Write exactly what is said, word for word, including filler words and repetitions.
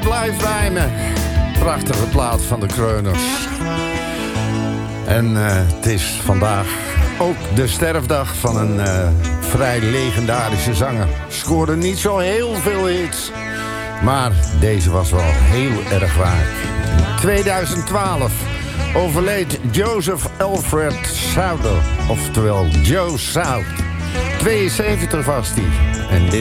blijft rijmen. Prachtige plaat van de Kreuners. En uh, het is vandaag ook de sterfdag van een uh, vrij legendarische zanger. Scoorde niet zo heel veel hits. Maar deze was wel heel erg raak. In tweeduizend twaalf overleed Joseph Alfred Souther. Oftewel Joe South. tweeënzeventig was hij. En dit